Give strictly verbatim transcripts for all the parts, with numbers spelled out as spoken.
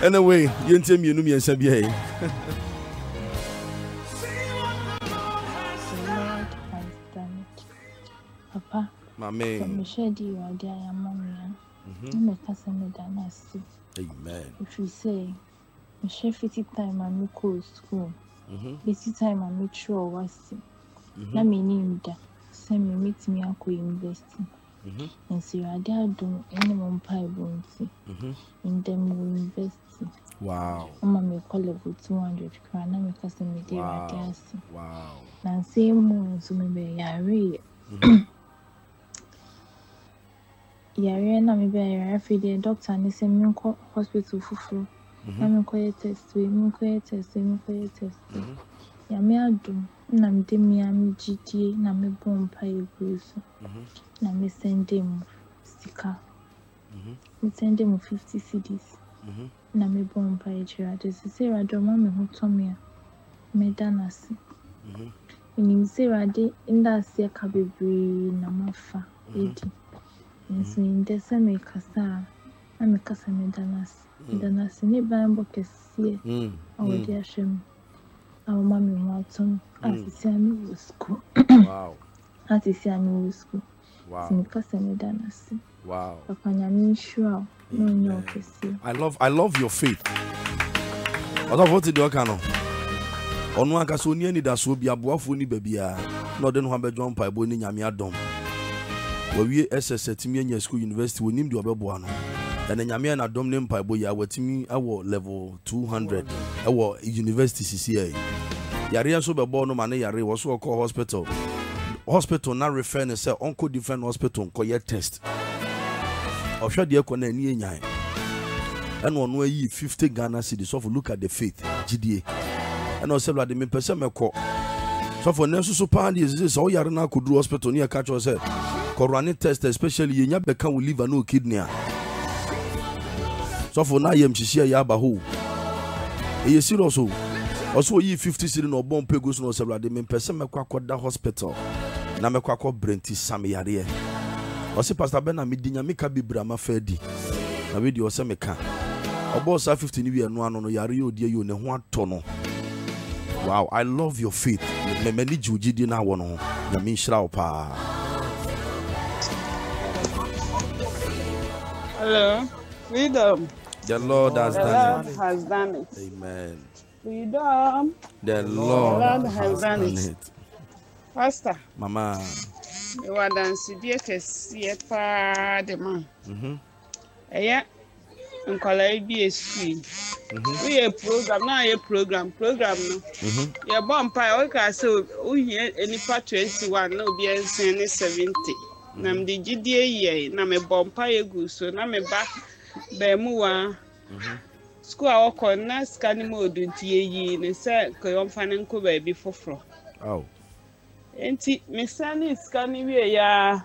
Anyway, you tell me you know me and Sabia. Papa, my man, I'm sure you are there, mommy. I'm a cousin, Dynasty. Amen. If you say, I share fifty time I'm in school, fifty time I'm not sure what's it. Let me name that. Send me meet me uncle investing. And so I dare do any one pie bounty. In them will invest. Wow. Mama may call it two hundred crown. I'm a cousin with you. Wow. Now, same moon, so maybe I read. Yare na me be yare fi the doctor ni say me ko hospital fufuro na me ko test we me ko test me ko test ya me adum na me de me am gidie na me bompa eguso na me send them sticker me send them fifty cedis na me bompa ejira de say radoma me ho to me me danasi ni say rade inda se ka bebre na mafa edi. So in the same casa, I'm a casa medanas. Medanas, ni bambo kessie. Our dear Shem. Our mammy Walton, as the Sammy was school. Wow. As the Sammy was school. Wow. So casa medanas. Wow. Papa, I'm sure. No, no, kessie. I love, I love your faith. What about the Docano? On one casoni, that so be a boafuni baby. Not then one bedroom by Bonnie Yamiadom. We S S at me school university we named your boano. And then Yamia and Adom name by boy our team our level two hundred our university C C A. Yari so be born no man yari was so called hospital. Hospital now refer and say uncle different hospital ko ye test. Osha de ko na ni enyan. And one way yi fifty Ghana cedis so look at the faith G D A. And also like me person me ko. So for nesu so pan is so yari na could do hospital near catch us. Corona test, especially you never can live a no kidney. So for now, I'm Chisia Yabaho. You see also, also ye fifty city no bomb pegos no several de men person me kwa da hospital. Na me kwa kwa brenti samiyare. Osi Pastor Ben na me dinya me ka bibra ma fadi. Na we di ose me ka. Obo sa fifty ni we no ano no yare yo die yo ne ho ato no. Wow, I love your faith. Me me ni juji di na wo no. Na me nshira pa. Hello, freedom. The Lord has the done Lord it. has done it. Amen. Freedom. The Lord, the Lord has, has done, done it. it. Pastor. Mama. You are dancing be a case pa the man. Mhm. Eh, and call I be a screen. We a program now a program program no. Mhm. Yeah, bomb pie. Okay, so we here any part twenty-one no be any seventy. Nam di G D A ye na me bompa egu so na me ba be mu wa school a wako na scan mode ntie yi ne se ko yon fa ne nko ba bi foforo oh enti me scan scan wie ya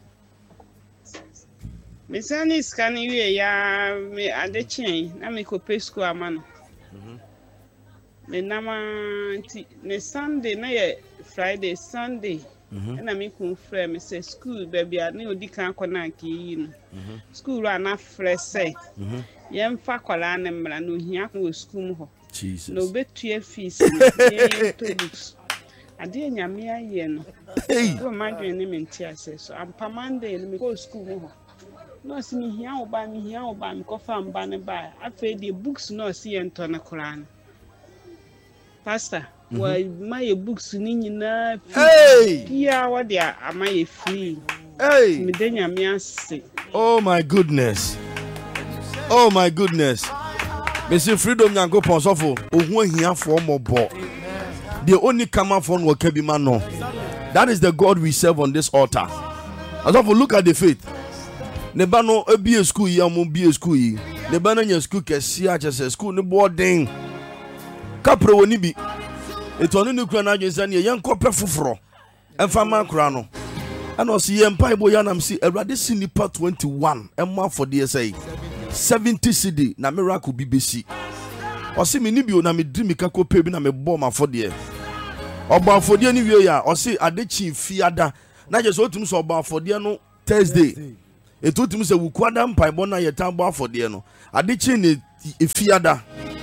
me scan scan wie ya me ade chen na me ko pe school amano mhm me na ma enti ne Sunday na ye Friday Sunday. And I make one friend, me say school, baby, I know the can't connect you. School run a fresh say. Young Facolan and Melano here with school. Jesus. No bet to your fees. Books. I didn't yamia yen. Hey, go my name in tears. So I'm Pamande and me go school. No, see me here or buy me here or buy me coffee and banner by. I fed the books no see and turn a Koran. Pastor. Why my books ni na hey yeah what they are am I free hey me denya me ase oh my goodness oh my goodness me see freedom nyango pon sofo ohun ahiafo mobo the only come from wo ka bi ma no that is the God we serve on this altar as of look at the faith ne ba no abi school yi am bi school yi ne ba na nya school kesi a chese school ne boarding kapre woni bi eto no nukura na adwensa ne yen kopɛ foforo emfa ma kura no ana o si yen pai bo yanam si awurade si nipa twenty-one emma for the say seventy cedi na miracle bi besi o si me ni bi o na me di mi ka kopɛ bi na me bɔ ma for the oba for the ni wie ya o si adechi fiada na je so otum so oba for the no Thursday eto otum se wukwada mpai bo na yetan bo for the no adechi ni efiada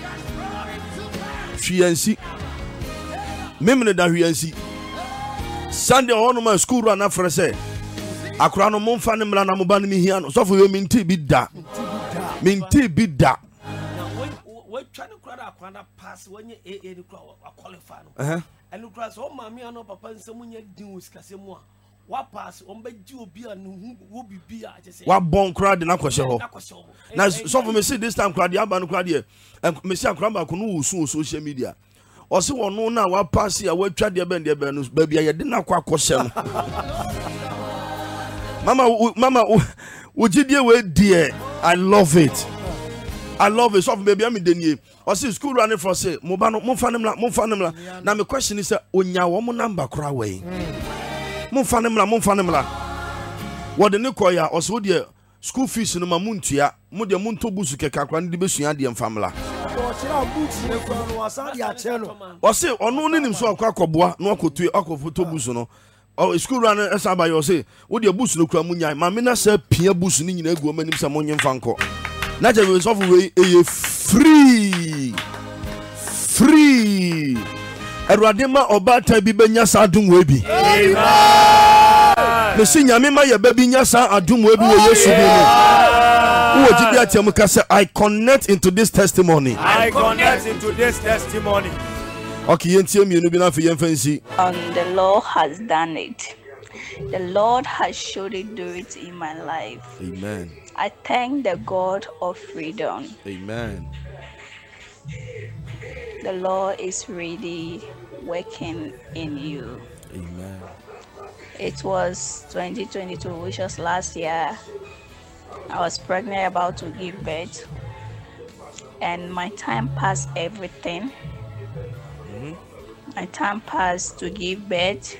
hwiansi memene da hwiansi Sunday on my school run after say akura no momfa ne mra na mo ba ne mihia no so for you minti bi da minti bi da we try to crowd akura pass when you A A the crowd qualify no eh and crowd so mama no papa nsem nya din osikasemu a wa pass on be ji obi a no wo bibia je say wa bon crowd na kwhye ho na so for me see this time crowd ya ba no crowd here me see akura ba ko no usu social media Osi wono na wa pass ya wa twa de ben de ben no ba bia ye de na kwa kwhye no mama mama ujidie we dear I love it I love it so baby am denie osi school running for say mo ba no mo fa nemla mo fa nemla na me question is onya wo mo number kra we mo fa nemla mo fa nemla wo de ne koya osi wo de school fees no ma muntua mo de munto busu keka kra ne de besua de mfamla osi onu ni nim so akwa koboa no akotu akofoto busu no oh school run esa ba yo say wo de busu no kra munya ma me na sa pia busu ni nyina egu o manim sa mo nyemfa nko na je we so we e free free Erade ma obata bi benya sa adum we bi amen me si nyame ma ye ba bi nya sa adum we bi wo Yesu bi no wo jidi atem ka say I connect into this testimony I connect into this testimony. Okay, yentie mienu bi na fe yemfansi Um, the Lord has done it. The Lord has surely do it in my life. amen I thank the God of freedom. amen The Lord is really working in you. amen It was twenty twenty-two, which was last year. I was pregnant, about to give birth, and my time passed everything. My time passed to give birth.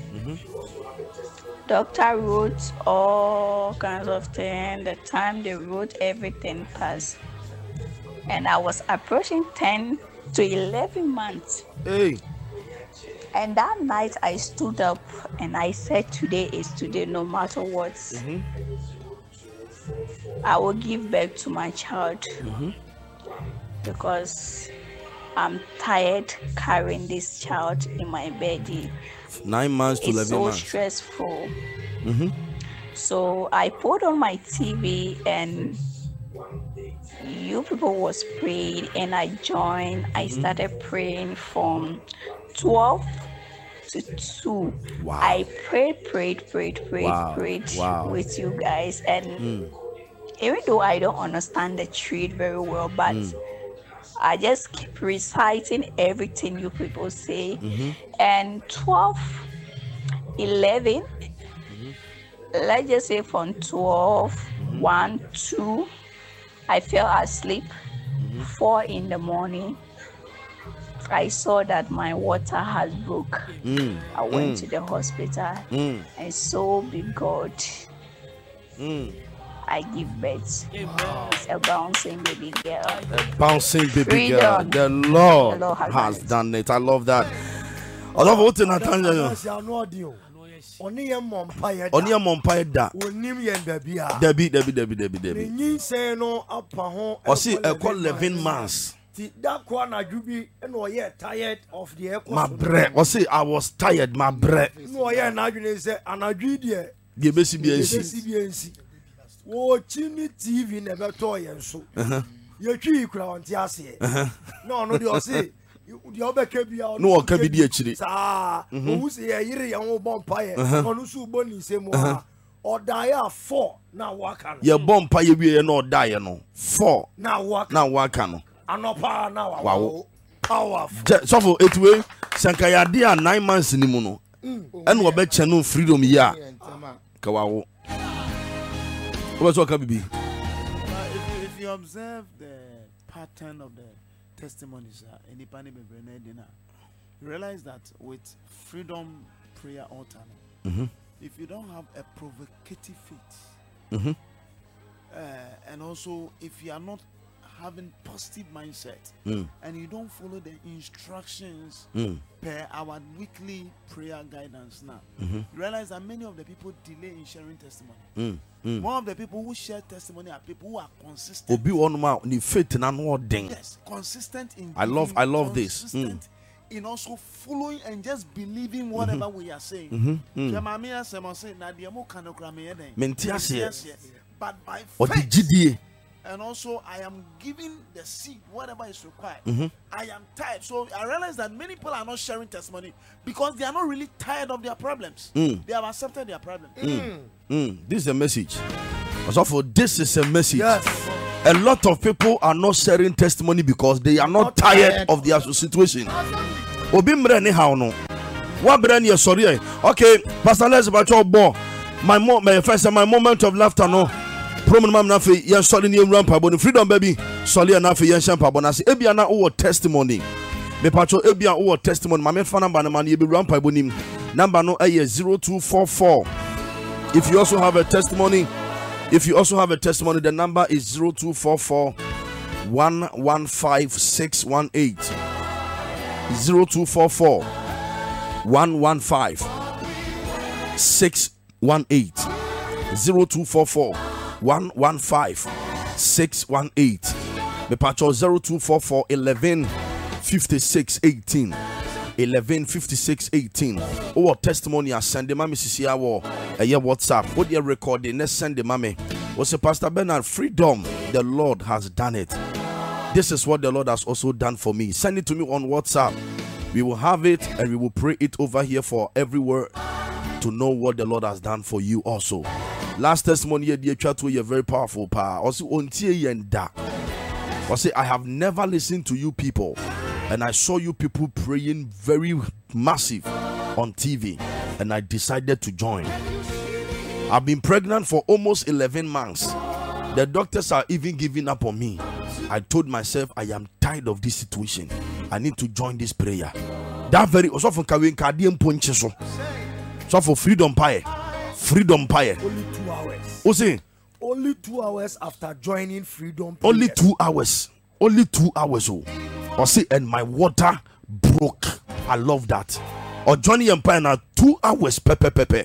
Doctor wrote all kinds of things. The time they wrote, everything passed. And I was approaching ten to eleven months. hey And that night I stood up and I said, today is today, no matter what. I will give birth to my child because I'm tired carrying this child in my belly. nine months to It's eleven so months stressful. So I put on my T V and you people was praying and I joined. I started praying from twelve to two. Wow. I prayed, prayed, prayed, prayed, Wow. prayed Wow. with you guys. And even though I don't understand the trade very well, but I just keep reciting everything you people say. And twelve, eleven, let's just say from twelve, one, two, I fell asleep. four in the morning, I saw that my water has broke. mm. I went to the hospital Mm. and so be God. Mm. I give birth. It's a bouncing baby girl. Bouncing baby girl. Freedom. The Lord, The Lord has has done done it. I love that. I love what Natanya. Oni ye mompaye da. Oni ya mompa da. Onim ye baby a. Debi, debi, debi, debi, debi. Nyi say no apa ho. Osi ekọ eleven months. Ti da kwa na dwubi na oye tired of the ekọ. My breath. Osi I was tired. My breath. No oye na adwene say anadwi de. Ge besi bi ensi. Besi bi ensi. Wo chini T V na beto ye nso. Ye twi kura onti ase. No no de osi the other Kabia No one can be the actually. Sa who say a year young bompire, on who bonny same or die four now work. Your bompa you be no die no. Four Now work now wakano. and no power now. Wow. Powerful. So for eight way Sankaya dia nine months ni muno. And we bet channel freedom ya. Kawawo. What's what can be? If you, if you observe the pattern of the testimonies, uh, any panic dinner, you realize that with freedom prayer altar, Mm-hmm. if you don't have a provocative faith, Mm-hmm. uh, and also if you are not having positive mindset Mm. and you don't follow the instructions Mm. per our weekly prayer guidance now, Mm-hmm. you realize that many of the people delay in sharing testimony. Mm. Mm. More of the people who share testimony are people who are consistent. Obi one ma ni faith na no ding. Yes, consistent in I love- giving, I love this. consistent in also following and just believing whatever we are saying. Mhm. Mm. Hwɛ maame asɛm ɔse, "Na deɛ moka no koraa meyɛ dɛn? Mente aseɛ. Mente aseɛ." But by Or the faith, G D A. and also I am giving the seed whatever is required. Mhm. I am tired. So I realize that many people are not sharing testimony because they are not really tired of their problems. Mm. They have accepted their problems. Mm. This is a message. Also for this is a message. Yes. A lot of people are not sharing testimony because they are not, Not tired, tired. of their situation. Obi mre ni how no. Wa bre ni sorry. eh. Okay, Pastor Les about your boy. My mom, my first my moment of laughter no. Promo mam na fe yen sorry ni emran pa boni freedom baby. Sorry na fe yen champa bona se ebia na wo testimony. Me patcho ebia wo testimony. Ma me fa number na man ye be ran pa boni. Number no eh zero two four four. If you also have a testimony, if you also have a testimony, the number is zero two four four one one five six one eight. zero two four four one one five six one eight. zero two four four one one five six one eight. Me patcho zero two four four eleven fifty-six eighteen. eleven fifty-six eighteen. Oh, testimony I send the mommy sisi awo. A year WhatsApp. What you recording? Let's send the mommy. Was a Pastor Bernard freedom. The Lord has done it. This is what the Lord has also done for me. Send it to me on WhatsApp. We will have it and we will pray it over here for everywhere to know what the Lord has done for you also. Last testimony here, dear chat, you're very powerful. Pa. Also, untie yenda. Also, I have never listened to you people. And I saw you people praying very massive on T V. And I decided to join. I've been pregnant for almost eleven months. The doctors are even giving up on me. I told myself I am tired of this situation. I need to join this prayer. That very also for Kawin Kadian Poncheso. So for freedom pie. Freedom pie. Only two hours. O say Only two hours after joining Freedom. only prayers. two hours. Only two hours. Oh. Or say and my water broke. I love that. Or Johnny Empire now two hours pepe pepe.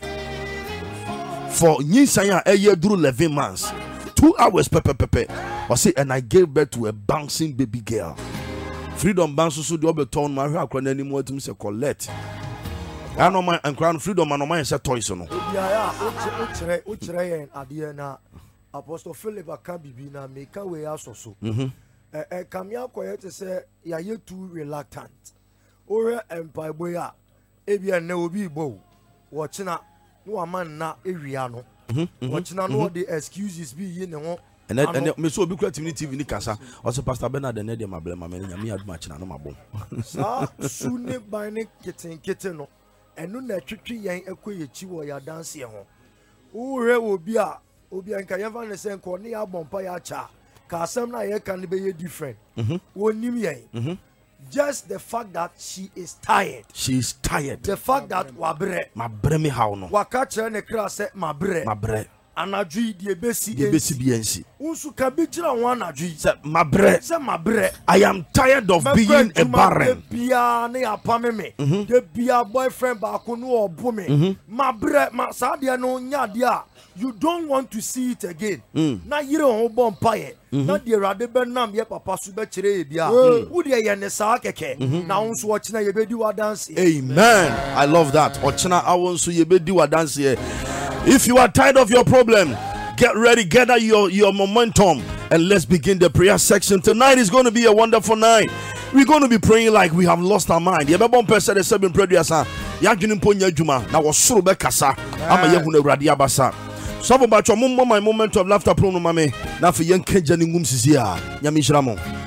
For Ninsanya a year through eleven months. Two hours pepe pepe. Or say and I gave birth to a bouncing baby girl. Freedom bounce so the other town my hair crown anymore to Mister Colette. I know my and crown freedom and my say toys no. Yeah, yeah. Uchre adeɛ na Apostle Philip aka bibi na meka we aso so. Mhm. Eh eh kamia koye te say ya ye too reluctant. Ore empire boy a ebia na obi bo. Wo china no aman na ewia no. Wo china no the excuses be ye ne ho. And then, and then, me so obi kura T V ni kasa. Also Pastor Bernard and Eddie Mablema me nyame aduma china no mabom. Sa sune ban ne keten keten no. Enu na twetwe yen ekoye chi wo ya dance ye ho. Ure obi a obi anka yen fa ne se nko ne ya bompa ya cha. Ka asem na ye kan be ye different. Mhm. Wonim yen. Mhm. Just the fact that she is tired. She is tired. The fact that wabre My bre me how no. waka kire ne kra se mabre. My bre. Anadwi die besi The besi biensi. Unsu ka bi gira ho anadwi. Say my bre. Se mabre. I am tired of being a barren. Bia ne apame me. De bia boyfriend ba ko no obo me. Mabre ma sa de no nya de a you don't want to see it again. Na yire ho bom paye. Na de rade be nam ye papa so be kire e bia. Wo de ye ne sa keke. Na unsu o kina ye be di wa dance. Amen. I love that. Ochina awon so ye be di wa dance here. If you are tired of your problem, get ready, gather your, your momentum, and let's begin the prayer section. Tonight is going to be a wonderful night. We're going to be praying like we have lost our mind. You remember one person that said in prayer, "Ya juni ponya juma na wasuru be kasa ama ye hunu awurade abasa." So about your my moment of laughter program mame na fe yen kenja ni ngum sisi a nyame hyira mo.